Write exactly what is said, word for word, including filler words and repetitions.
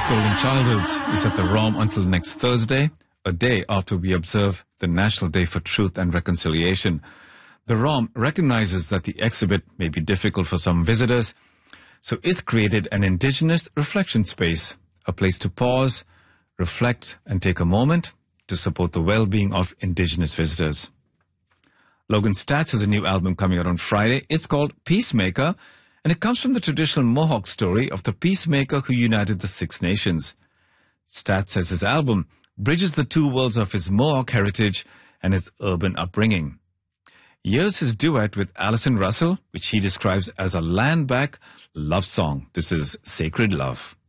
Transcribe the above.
Golden Childhoods is at the ROM until next Thursday, a day after we observe the National Day for Truth and Reconciliation. The ROM recognizes that the exhibit may be difficult for some visitors, so it's created an Indigenous reflection space, a place to pause, reflect, and take a moment to support the well-being of Indigenous visitors. Logan Stats has a new album coming out on Friday. It's called Peacemaker, and it comes from the traditional Mohawk story of the peacemaker who united the Six Nations. Stats says his album bridges the two worlds of his Mohawk heritage and his urban upbringing. Here's his duet with Alison Russell, which he describes as a land-back love song. This is Sacred Love.